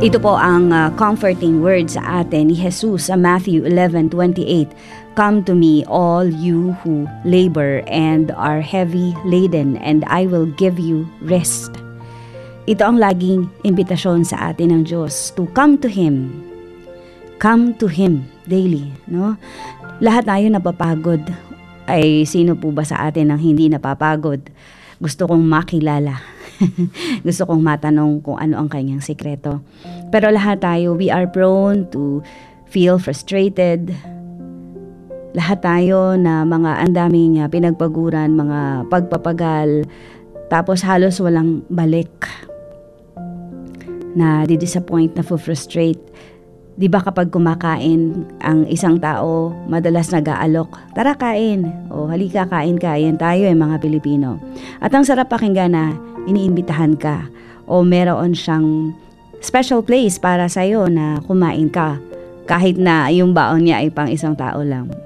Ito po ang comforting words sa atin ni Jesus sa Matthew 11:28. Come to me, all you who labor and are heavy laden, and I will give you rest. Ito ang laging imbitasyon sa atin ng Diyos, to come to Him. Come to Him daily, no? Lahat tayo napapagod. Ay, sino po ba sa atin ang hindi napapagod? Gusto kong makilala. Gusto kong matanong kung ano ang kanyang sikreto. Pero lahat tayo, we are prone to feel frustrated. Lahat tayo na mga andaming pinagpaguran, mga pagpapagal, tapos halos walang balik. Na di-disappoint, na frustrate. Di ba kapag kumakain ang isang tao, madalas nag-aalok, tara kain, o halika kain ka, yan tayo mga Pilipino. At ang sarap pakinggan na iniimbitahan ka, o meron siyang special place para sa'yo na kumain ka, kahit na yung baon niya ay pang isang tao lang.